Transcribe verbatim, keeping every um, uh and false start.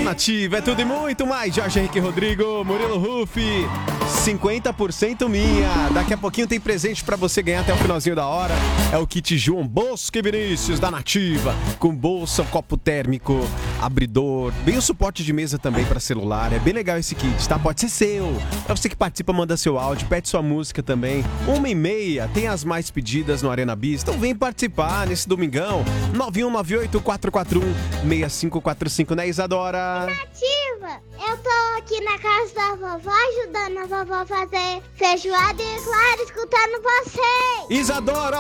Nativa, é tudo e muito mais. Jorge Henrique Rodrigo, Murilo Rufi, cinquenta por cento minha. Daqui a pouquinho tem presente pra você ganhar até o finalzinho da hora. É o kit João Bosco e Vinícius da Nativa, com bolsa, copo térmico, abridor, bem o suporte de mesa também pra celular. É bem legal esse kit, tá? Pode ser seu. Pra você que participa, manda seu áudio, pede sua música também. Uma e meia, tem as mais pedidas no Arena Bis. Então vem participar nesse domingão. nove um nove oito, quatro quatro um, seis cinco quatro cinco, né, Isadora? Nativa, eu tô aqui na casa da vovó, ajudando a vovó a fazer feijoada e, claro, escutando vocês. Isadora!